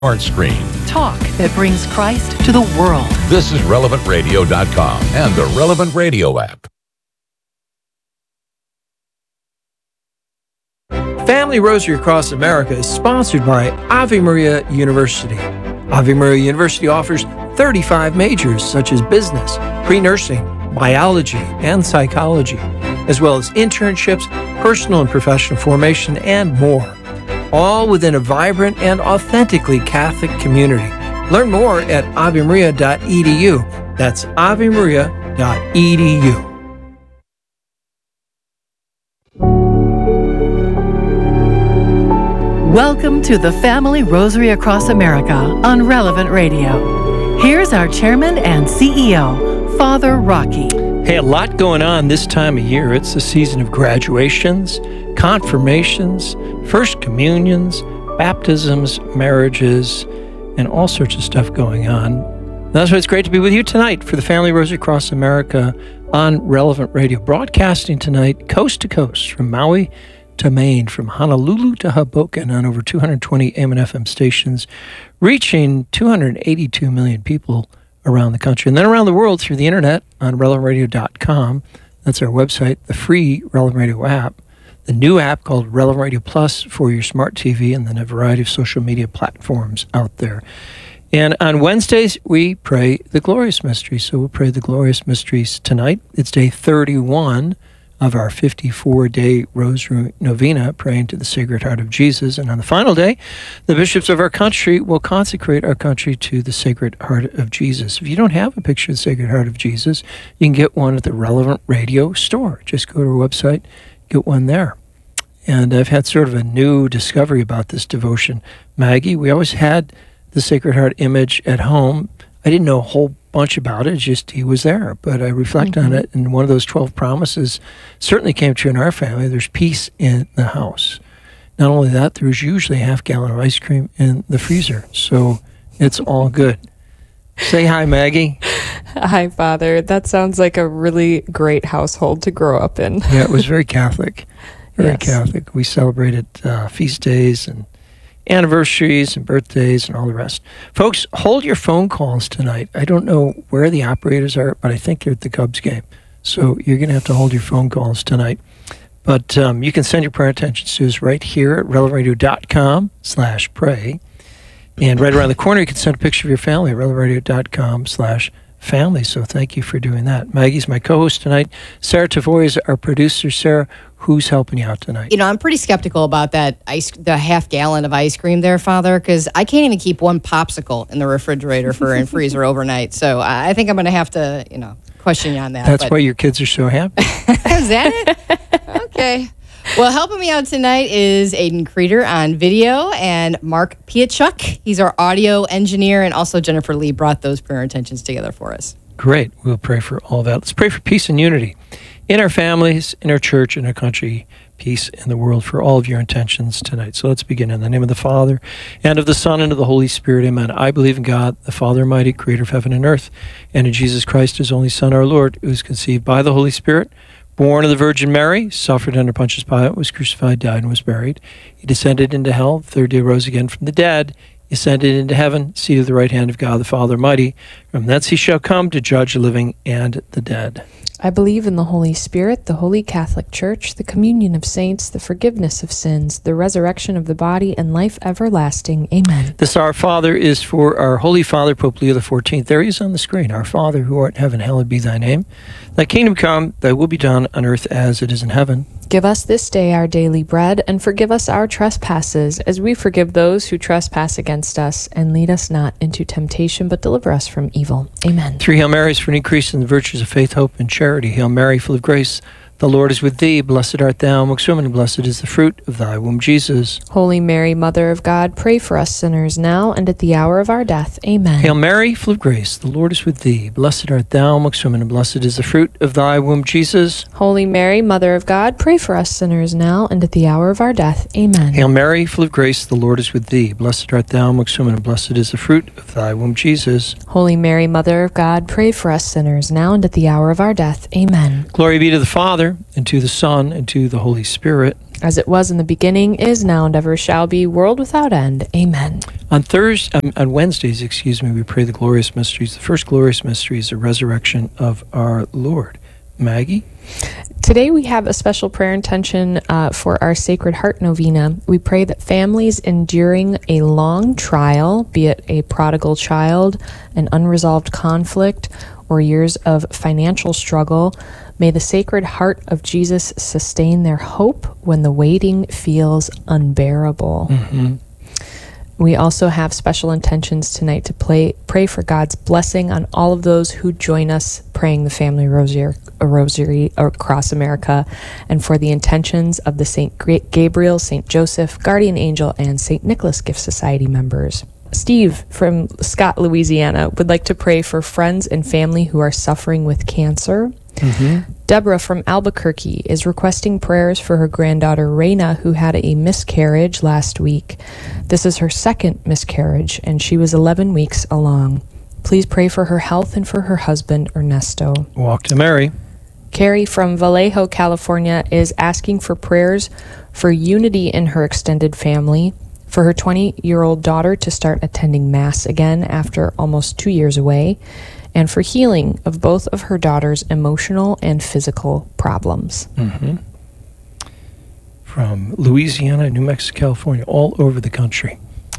smart screen. Talk that brings Christ to the world. This is RelevantRadio.com and the Relevant Radio app. Family Rosary Across America is sponsored by Ave Maria University. Ave Maria University offers 35 majors such as business, pre-nursing, biology, and psychology, as well as internships, personal and professional formation, and more. All within a vibrant and authentically Catholic community. Learn more at avemaria.edu. That's avemaria.edu. Welcome to the Family Rosary Across America on Relevant Radio. Here's our chairman and CEO, Father Rocky. Hey, a lot going on this time of year. It's the season of graduations, confirmations, first communions, baptisms, marriages, and all sorts of stuff going on. That's why it's great to be with you tonight for the Family Rosary Across America on Relevant Radio. Broadcasting tonight coast to coast from Maui to Maine, from Honolulu to Hoboken on over 220 AM and FM stations, reaching 282 million people around the country, and then around the world through the internet on RelevantRadio.com. That's our website, the free Relevant Radio app, the new app called Relevant Radio Plus for your smart TV, and then a variety of social media platforms out there. And on Wednesdays, we pray the Glorious Mysteries. So we'll pray the Glorious Mysteries tonight. It's day 31 of our 54-day Rosary Novena, praying to the Sacred Heart of Jesus. And on the final day, the bishops of our country will consecrate our country to the Sacred Heart of Jesus. If you don't have a picture of the Sacred Heart of Jesus, you can get one at the Relevant Radio store. Just go to our website, get one there. And I've had sort of a new discovery about this devotion. Maggie, we always had the Sacred Heart image at home. I didn't know a whole bunch about it, just he was there. But I reflect on it, and one of those 12 promises certainly came true in our family. There's peace in the house. Not only that, there's usually a half-gallon of ice cream in the freezer, so it's all good. Say hi, Maggie. Hi, Father. That sounds like a really great household to grow up in. Yeah, it was very Catholic. Very Yes. Catholic. We celebrated feast days and anniversaries and birthdays and all the rest. Folks, hold your phone calls tonight. I don't know where the operators are, but I think they're at the Cubs game. So you're going to have to hold your phone calls tonight. But you can send your prayer intentions to us right here at relevantradio.com/pray. And right around the corner, you can send a picture of your family at relevantradio.com/family. So thank you for doing that. Maggie's my co-host tonight. Sarah Tavoy is our producer. Sarah, who's helping you out tonight? You know, I'm pretty skeptical about that the half gallon of ice cream there, Father, because I can't even keep one popsicle in the refrigerator and freezer overnight. So I think I'm going to have to, question you on that. That's why your kids are so happy. Is that it? Okay. Well, helping me out tonight is Aiden Creeder on video and Mark Piachuk. He's our audio engineer, and also Jennifer Lee brought those prayer intentions together for us. Great. We'll pray for all that. Let's pray for peace and unity in our families, in our church, in our country, peace in the world, for all of your intentions tonight. So let's begin in the name of the Father, and of the Son, and of the Holy Spirit. Amen. I believe in God, the Father Almighty, creator of heaven and earth, and in Jesus Christ, his only Son, our Lord, who was conceived by the Holy Spirit, born of the Virgin Mary, suffered under Pontius Pilate, was crucified, died, and was buried. He descended into hell, the third day rose again from the dead. He ascended into heaven, seated at the right hand of God the Father Almighty. From thence he shall come to judge the living and the dead. I believe in the Holy Spirit, the Holy Catholic Church, the communion of saints, the forgiveness of sins, the resurrection of the body, and life everlasting. Amen. This Our Father is for our Holy Father, Pope Leo XIV. There he is on the screen. Our Father, who art in heaven, hallowed be thy name. Thy kingdom come, thy will be done on earth as it is in heaven. Give us this day our daily bread, and forgive us our trespasses, as we forgive those who trespass against us. And lead us not into temptation, but deliver us from evil. Amen. 3 Hail Marys for an increase in the virtues of faith, hope, and charity. Hail Mary, full of grace, the Lord is with thee. Blessed art thou amongst women, and blessed is the fruit of thy womb, Jesus. Holy Mary, Mother of God, pray for us sinners now and at the hour of our death. Amen. Hail Mary, full of grace, the Lord is with thee. Blessed art thou amongst women, and blessed is the fruit of thy womb, Jesus. Holy Mary, Mother of God, pray for us sinners now and at the hour of our death. Amen. Hail Mary, full of grace, the Lord is with thee. Blessed art thou amongst women, and blessed is the fruit of thy womb, Jesus. Holy Mary, Mother of God, pray for us sinners now and at the hour of our death. Amen. Glory be to the Father, and to the Son, and to the Holy Spirit. as it was in the beginning, is now, and ever shall be, world without end. Amen. On Wednesdays, we pray the glorious mysteries. The first glorious mystery is the resurrection of our Lord. Maggie? Today we have a special prayer intention for our Sacred Heart Novena. We pray that families enduring a long trial, be it a prodigal child, an unresolved conflict, or years of financial struggle, may the Sacred Heart of Jesus sustain their hope when the waiting feels unbearable. Mm-hmm. We also have special intentions tonight to pray for God's blessing on all of those who join us praying the Family Rosary across America, and for the intentions of the St. Gabriel, St. Joseph, Guardian Angel, and St. Nicholas Gift Society members. Steve from Scott, Louisiana, would like to pray for friends and family who are suffering with cancer. Mm-hmm. Deborah from Albuquerque is requesting prayers for her granddaughter Raina, who had a miscarriage last week. This is her second miscarriage, and she was 11 weeks along. Please pray for her health and for her husband, Ernesto. Walk to Mary. Carrie from Vallejo, California, is asking for prayers for unity in her extended family, for her 20-year-old daughter to start attending Mass again after almost 2 years away, and for healing of both of her daughter's emotional and physical problems. Mm-hmm. From Louisiana, New Mexico, California, all over the country.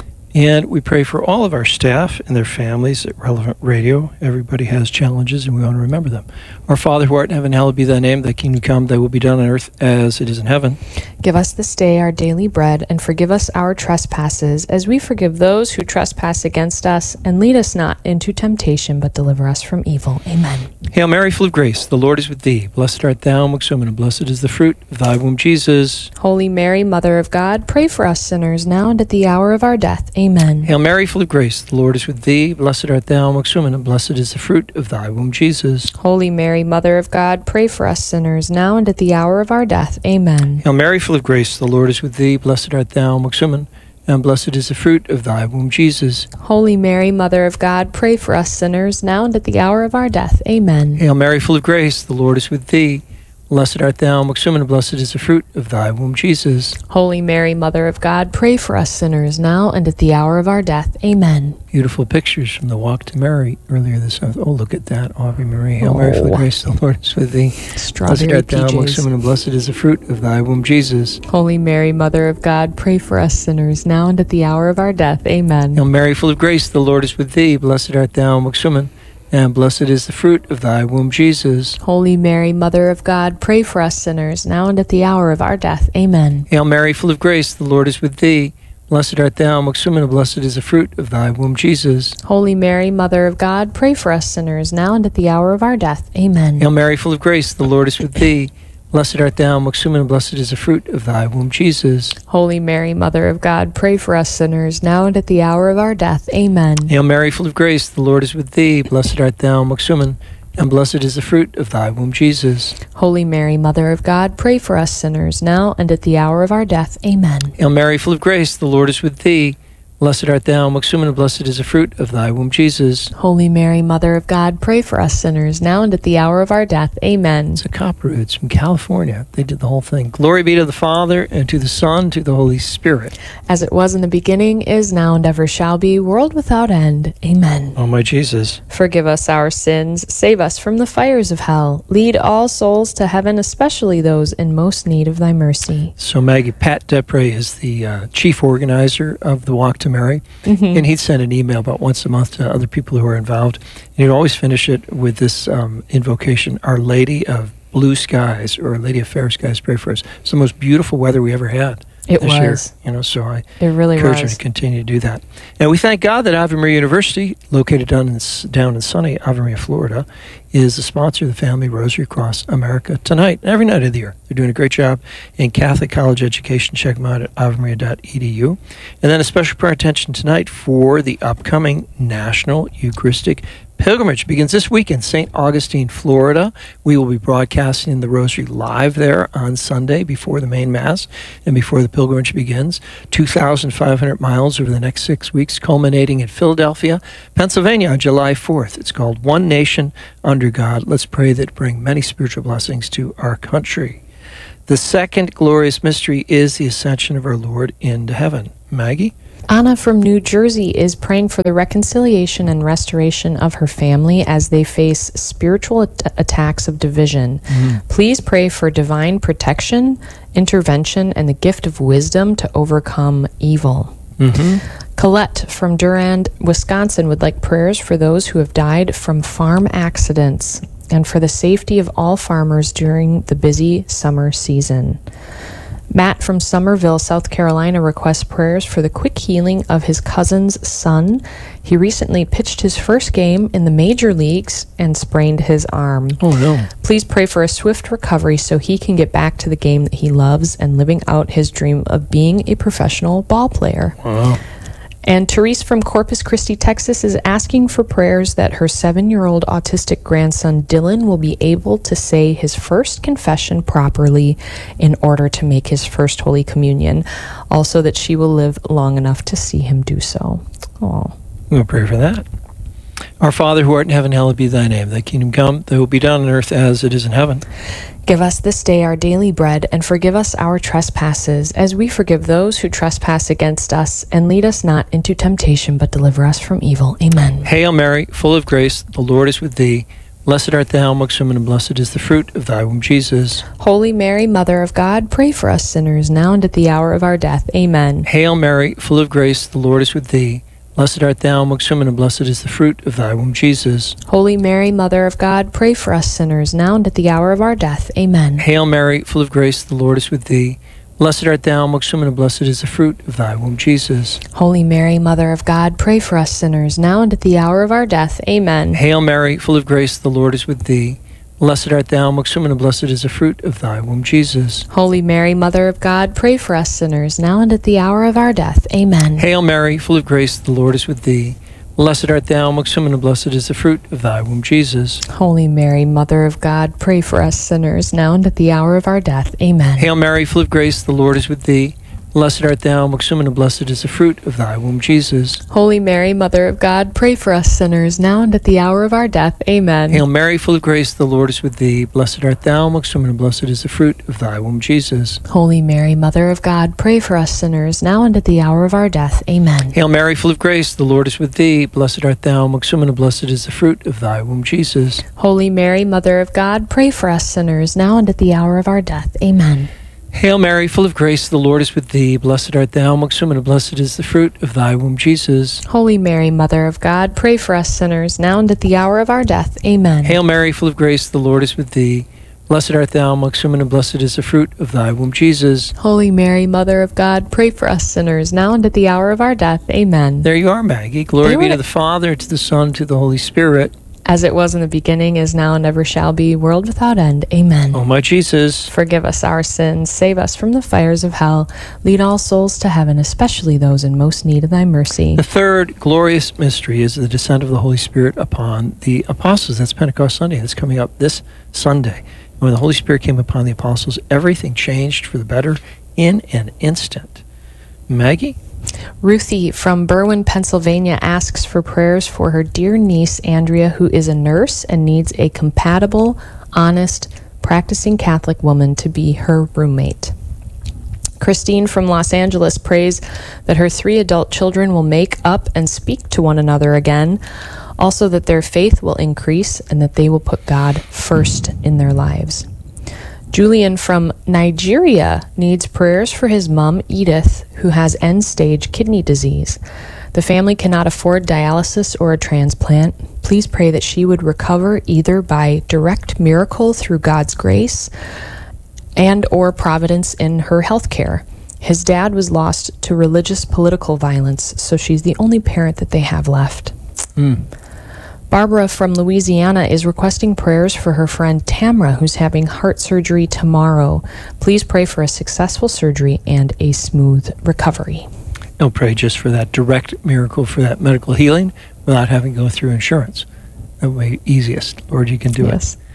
And we pray for all of our staff and their families at Relevant Radio. Everybody has challenges, and we want to remember them. Our Father who art in heaven, hallowed be thy name. Thy kingdom come, thy will be done on earth as it is in heaven. Give us this day our daily bread, and forgive us our trespasses, as we forgive those who trespass against us. And lead us not into temptation, but deliver us from evil. Amen. Hail Mary, full of grace, the Lord is with thee. Blessed art thou amongst women, and blessed is the fruit of thy womb, Jesus. Holy Mary, Mother of God, pray for us sinners, now and at the hour of our death. Amen. Hail Mary, full of grace, the Lord is with thee. Blessed art thou amongst women, and blessed is the fruit of thy womb, Jesus. Holy Mary, Mother of God, pray for us sinners, now and at the hour of our death. Amen. Hail Mary, full of grace, the Lord is with thee. Blessed art thou amongst women, and blessed is the fruit of thy womb, Jesus. Holy Mary, Mother of God, pray for us sinners, now and at the hour of our death. Amen. Hail Mary, full of grace, the Lord is with thee. Blessed art thou amongst women, and blessed is the fruit of thy womb, Jesus. Holy Mary, Mother of God, pray for us sinners, now and at the hour of our death. Amen. Beautiful pictures from the Walk to Mary earlier this month. Oh, look at that, Aubrey Marie. Hail Mary, full of grace, the Lord is with thee. Strawberry Blessed art thou amongst PJs. women, and blessed is the fruit of thy womb, Jesus. Holy Mary, Mother of God, pray for us sinners, now and at the hour of our death. Amen. Hail Mary, full of grace, the Lord is with thee. Blessed art thou amongst women, and blessed is the fruit of thy womb, Jesus. Holy Mary, Mother of God, pray for us sinners, now and at the hour of our death. Amen. Hail Mary, full of grace, the Lord is with thee. Blessed art thou amongst women, and blessed is the fruit of thy womb, Jesus. Holy Mary, Mother of God, pray for us sinners, now and at the hour of our death. Amen. Hail Mary, full of grace, the Lord is with thee. Blessed art thou amongst women, and blessed is the fruit of thy womb, Jesus. Holy Mary, Mother of God, pray for us sinners, now and at the hour of our death. Amen. Hail Mary, full of grace, the Lord is with thee. Blessed art thou amongst women, and blessed is the fruit of thy womb, Jesus. Holy Mary, Mother of God, pray for us sinners, now and at the hour of our death. Amen. Hail Mary, full of grace, the Lord is with thee. Blessed art thou amongst women, and blessed is the fruit of thy womb, Jesus. Holy Mary, Mother of God, pray for us sinners, now and at the hour of our death. Amen. It's a copper. It's from California. They did the whole thing. Glory be to the Father, and to the Son, to the Holy Spirit. As it was in the beginning, is now, and ever shall be, world without end. Amen. Oh, my Jesus. Forgive us our sins, save us from the fires of hell. Lead all souls to heaven, especially those in most need of thy mercy. So Maggie, Pat Depre is the chief organizer of the Walk to Mary, and he'd send an email about once a month to other people who are involved. And he'd always finish it with this invocation, Our Lady of Blue Skies, or Our Lady of Fair Skies, pray for us. It's the most beautiful weather we ever had. It this year, was. So I It really encourage him was. to continue to do that. And we thank God that Ave Maria University, located down in sunny Ave Maria, Florida, is the sponsor of the Family Rosary Across America tonight, and every night of the year. They're doing a great job in Catholic college education. Check them out at avemaria.edu. And then a special prayer attention tonight for the upcoming National Eucharistic Pilgrimage. Begins this week in St. Augustine, Florida. We will be broadcasting the Rosary live there on Sunday before the main Mass and before the pilgrimage begins. 2,500 miles over the next 6 weeks, culminating in Philadelphia, Pennsylvania on July 4th. It's called One Nation Under God. Let's pray that it bring many spiritual blessings to our country. The second glorious mystery is the ascension of our Lord into heaven. Maggie? Anna from New Jersey is praying for the reconciliation and restoration of her family as they face spiritual attacks of division. Please pray for divine protection, intervention, and the gift of wisdom to overcome evil. Colette from Durand, Wisconsin would like prayers for those who have died from farm accidents and for the safety of all farmers during the busy summer season. Matt from Somerville, South Carolina requests prayers for the quick healing of his cousin's son. He recently pitched his first game in the major leagues and sprained his arm. Oh, no. Please pray for a swift recovery so he can get back to the game that he loves and living out his dream of being a professional ball player. Wow. And Therese from Corpus Christi, Texas is asking for prayers that her 7-year-old autistic grandson Dylan will be able to say his first confession properly in order to make his first Holy Communion. Also that she will live long enough to see him do so. Oh. We'll pray for that. Our Father who art in heaven, hallowed be thy name. Thy kingdom come, thy will be done on earth as it is in heaven. Give us this day our daily bread, and forgive us our trespasses, as we forgive those who trespass against us. And lead us not into temptation, but deliver us from evil. Amen. Hail Mary, full of grace, the Lord is with thee. Blessed art thou amongst women, and blessed is the fruit of thy womb, Jesus. Holy Mary, Mother of God, pray for us sinners, now and at the hour of our death. Amen. Hail Mary, full of grace, the Lord is with thee. Blessed art thou amongst women, and blessed is the fruit of thy womb, Jesus. Holy Mary, Mother of God, pray for us sinners, now and at the hour of our death. Amen. Hail Mary, full of grace, the Lord is with thee. Blessed art thou amongst women, and blessed is the fruit of thy womb, Jesus. Holy Mary, Mother of God, pray for us sinners, now and at the hour of our death. Amen. Hail Mary, full of grace, the Lord is with thee. Blessed art thou amongst women, and blessed is the fruit of thy womb, Jesus. Holy Mary, Mother of God, pray for us sinners, now and at the hour of our death. Amen. Hail Mary, full of grace, the Lord is with thee. Blessed art thou amongst women, and blessed is the fruit of thy womb, Jesus. Holy Mary, Mother of God, pray for us sinners, now and at the hour of our death. Amen. Hail Mary, full of grace, the Lord is with thee. Blessed art thou amongst women, and blessed is the fruit of thy womb, Jesus. Holy Mary, Mother of God, pray for us sinners, now and at the hour of our death. Amen. Hail Mary, full of grace, the Lord is with thee. Blessed art thou amongst women, and blessed is the fruit of thy womb, Jesus. Holy Mary, Mother of God, pray for us sinners, now and at the hour of our death. Amen. Hail Mary, full of grace, the Lord is with thee. Blessed art thou amongst women, and blessed is the fruit of thy womb, Jesus. Holy Mary, Mother of God, pray for us sinners, now and at the hour of our death. Amen. Hail Mary, full of grace, the Lord is with thee. Blessed art thou amongst women, and blessed is the fruit of thy womb, Jesus. Holy Mary, Mother of God, pray for us sinners, now and at the hour of our death. Amen. Hail Mary, full of grace, the Lord is with thee. Blessed art thou amongst women, and blessed is the fruit of thy womb, Jesus. Holy Mary, Mother of God, pray for us sinners, now and at the hour of our death. Amen. There you are, Maggie. Glory be to the Father, to the Son, to the Holy Spirit. As it was in the beginning, is now, and ever shall be, world without end. Amen. O my Jesus, forgive us our sins, save us from the fires of hell, lead all souls to heaven, especially those in most need of thy mercy. The third glorious mystery is the descent of the Holy Spirit upon the apostles. That's Pentecost Sunday. That's coming up this Sunday. When the Holy Spirit came upon the apostles, everything changed for the better in an instant. Maggie? Ruthie from Berwyn, Pennsylvania asks for prayers for her dear niece, Andrea, who is a nurse and needs a compatible, honest, practicing Catholic woman to be her roommate. Christine from Los Angeles prays that her 3 adult children will make up and speak to one another again, also that their faith will increase and that they will put God first in their lives. Julian from Nigeria needs prayers for his mom, Edith, who has end-stage kidney disease. The family cannot afford dialysis or a transplant. Please pray that she would recover either by direct miracle through God's grace and or providence in her health care. His dad was lost to religious political violence, so she's the only parent that they have left. Barbara from Louisiana is requesting prayers for her friend Tamra, who's having heart surgery tomorrow. Please pray for a successful surgery and a smooth recovery. No, pray just for that direct miracle, for that medical healing, without having to go through insurance. That way, easiest. Lord, you can do it.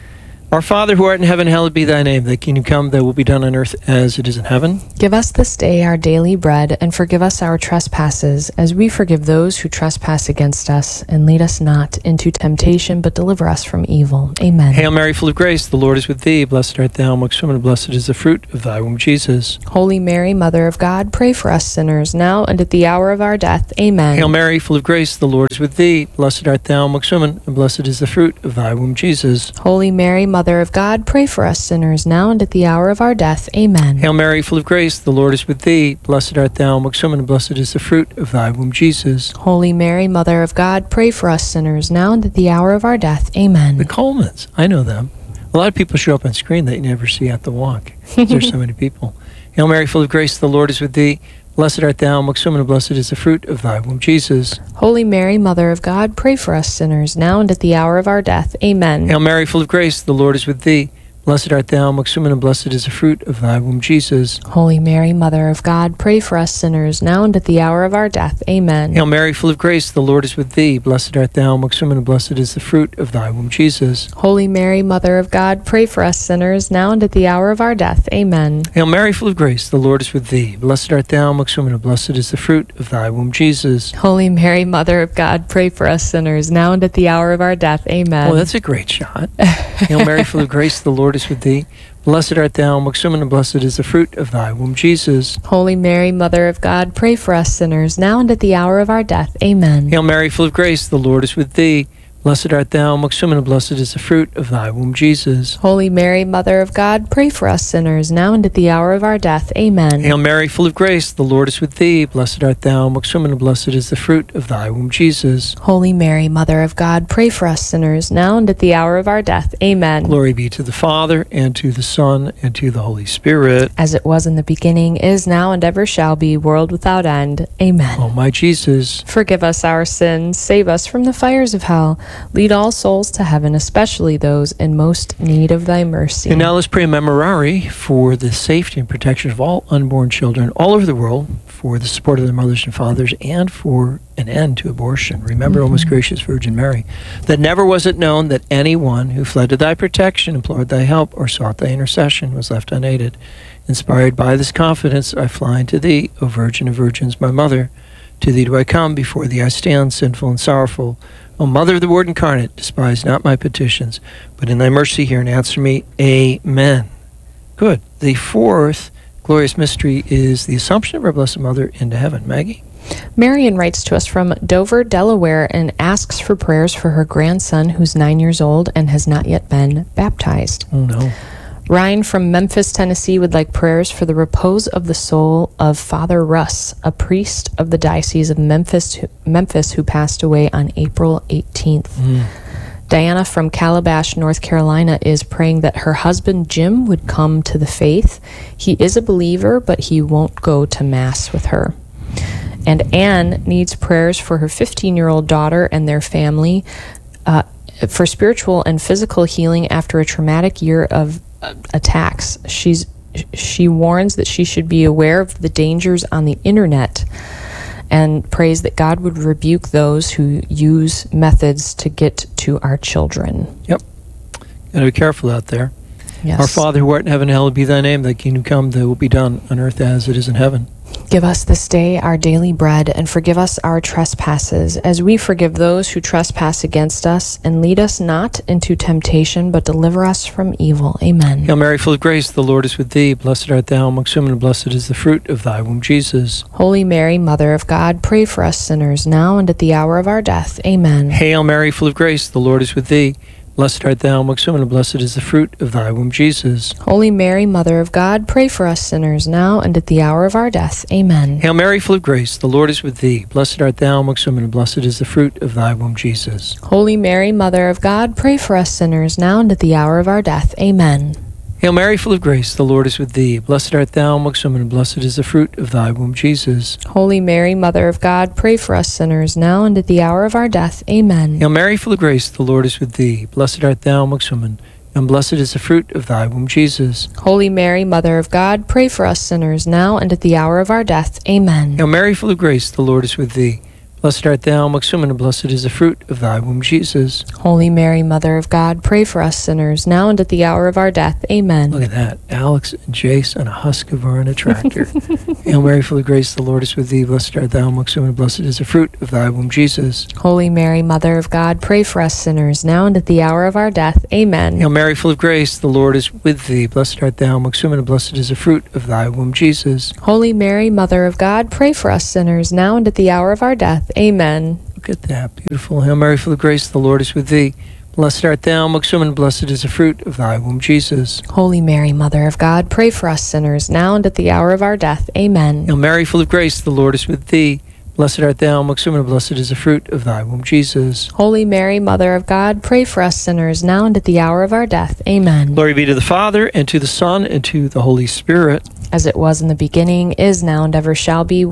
Our Father who art in heaven, hallowed be thy name. Thy kingdom come, thy will be done on earth as it is in heaven. Give us this day our daily bread, and forgive us our trespasses, as we forgive those who trespass against us. And lead us not into temptation, but deliver us from evil. Amen. Hail Mary, full of grace, the Lord is with thee. Blessed art thou amongst women, and blessed is the fruit of thy womb, Jesus. Holy Mary, Mother of God, pray for us sinners, now and at the hour of our death. Amen. Hail Mary, full of grace, the Lord is with thee. Blessed art thou amongst women, and blessed is the fruit of thy womb, Jesus. Holy Mary, Mother of God, pray for us sinners, now and at the hour of our death. Amen. Hail Mary, full of grace, the Lord is with thee. Blessed art thou amongst women, and blessed is the fruit of thy womb, Jesus. Holy Mary, Mother of God, pray for us sinners, now and at the hour of our death. Amen. The Colemans, I know them. A lot of people show up on screen that you never see at the walk. There's so many people. Hail Mary, full of grace, the Lord is with thee. Blessed art thou amongst women, and blessed is the fruit of thy womb, Jesus. Holy Mary, Mother of God, pray for us sinners, now and at the hour of our death. Amen. Hail Mary, full of grace, the Lord is with thee. Blessed art thou amongst women, and blessed is the fruit of thy womb, Jesus. Holy Mary, Mother of God, pray for us sinners, now and at the hour of our death. Amen. Hail Mary, full of grace, the Lord is with thee. Blessed art thou amongst women, and blessed is the fruit of thy womb, Jesus. Holy Mary, Mother of God, pray for us sinners, now and at the hour of our death. Amen. Hail Mary, full of grace, the Lord is with thee. Blessed art thou amongst women, and blessed is the fruit of thy womb, Jesus. Holy Mary, Mother of God, pray for us sinners, now and at the hour of our death. Amen. Oh, that's a great shot. Hail Mary, full of grace, the Lord is with thee. Blessed art thou amongst women, and blessed is the fruit of thy womb, Jesus. Holy Mary, Mother of God, pray for us sinners, now and at the hour of our death. Amen. Hail Mary, full of grace, the Lord is with thee. Blessed art thou amongst women, and blessed is the fruit of thy womb, Jesus. Holy Mary, Mother of God, pray for us sinners, now and at the hour of our death. Amen. Hail Mary, full of grace, the Lord is with thee. Blessed art thou amongst women, and blessed is the fruit of thy womb, Jesus. Holy Mary, Mother of God, pray for us sinners, now and at the hour of our death. Amen. Glory be to the Father, and to the Son, and to the Holy Spirit. As it was in the beginning, is now, and ever shall be, world without end. Amen. O my Jesus, Forgive us our sins, save us from the fires of hell, lead all souls to heaven, especially those in most need of thy mercy. and now let's pray a memorare for the safety and protection of all unborn children all over the world, for the support of their mothers and fathers, and for an end to abortion. Remember, O most gracious Virgin Mary, that never was it known that anyone who fled to thy protection, implored thy help, or sought thy intercession was left unaided. Inspired by this confidence, I fly unto thee, O Virgin of Virgins, my mother. To thee do I come, before thee I stand, sinful and sorrowful. O Mother of the Word incarnate, despise not my petitions, but in thy mercy hear and answer me. Amen. Good. The fourth glorious mystery is the Assumption of our Blessed Mother into heaven. Maggie? Marion writes to us from Dover, Delaware, and asks for prayers for her grandson, who's 9 years old and has not yet been baptized. Oh, no. Ryan from Memphis, Tennessee, would like prayers for the repose of the soul of Father Russ, a priest of the Diocese of Memphis who passed away on April 18th. Diana from Calabash, North Carolina, is praying that her husband Jim would come to the faith. He is a believer, but he won't go to Mass with her. And Anne needs prayers for her 15-year-old daughter and their family for spiritual and physical healing after a traumatic year of attacks. She warns that she should be aware of the dangers on the internet and prays that God would rebuke those who use methods to get to our children. Yep. Got to be careful out there. Yes. Our Father who art in heaven, hallowed be thy name. Thy kingdom come, thy will be done on earth as it is in heaven. Give us this day our daily bread, and forgive us our trespasses, as we forgive those who trespass against us. And lead us not into temptation, but deliver us from evil. Amen. Hail Mary, full of grace, the Lord is with thee. Blessed art thou amongst women, and blessed is the fruit of thy womb, Jesus. Holy Mary, Mother of God, pray for us sinners, now and at the hour of our death. Amen. Hail Mary, full of grace, the Lord is with thee. Blessed art thou amongst women, and blessed is the fruit of thy womb, Jesus. Holy Mary, Mother of God, pray for us sinners, now and at the hour of our death. Amen. Hail Mary, full of grace, the Lord is with thee. Blessed art thou amongst women, and blessed is the fruit of thy womb, Jesus. Holy Mary, Mother of God, pray for us sinners, now and at the hour of our death. Amen. Hail Mary, full of grace, the Lord is with thee. Blessed art thou amongst women, and blessed is the fruit of thy womb, Jesus. Holy Mary, Mother of God, pray for us sinners, now and at the hour of our death. Amen. Hail Mary, full of grace, the Lord is with thee. Blessed art thou amongst women, and blessed is the fruit of thy womb, Jesus. Holy Mary, Mother of God, pray for us sinners, now and at the hour of our death. Amen. Hail Mary, full of grace, the Lord is with thee. Blessed art thou amongst women, and blessed is the fruit of thy womb, Jesus. Holy Mary, Mother of God, pray for us sinners, now and at the hour of our death. Amen. Look at that. Alex and Jace on a Husqvarna and a tractor. Hail Mary, full of grace, the Lord is with thee. Blessed art thou amongst women, and blessed is the fruit of thy womb, Jesus. Holy Mary, Mother of God, pray for us sinners, now and at the hour of our death. Amen. Hail Mary, full of grace, the Lord is with thee. Blessed art thou amongst women, and blessed is the fruit of thy womb, Jesus. Holy Mary, Mother of God, pray for us sinners, now and at the hour of our death. Amen. Look at that. Beautiful. Hail Mary, full of grace, the Lord is with thee. Blessed art thou amongst women, and blessed is the fruit of thy womb, Jesus. Holy Mary, Mother of God, pray for us sinners, now and at the hour of our death. Amen. Hail Mary, full of grace, the Lord is with thee. Blessed art thou amongst women, and blessed is the fruit of thy womb, Jesus. Holy Mary, Mother of God, pray for us sinners, now and at the hour of our death. Amen. Glory be to the Father, and to the Son, and to the Holy Spirit. As it was in the beginning, is now, and ever shall be,